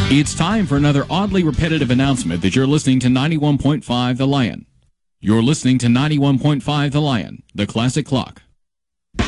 It's time for another oddly repetitive announcement that you're listening to 91.5 The Lion. You're listening to 91.5 The Lion, the classic clock.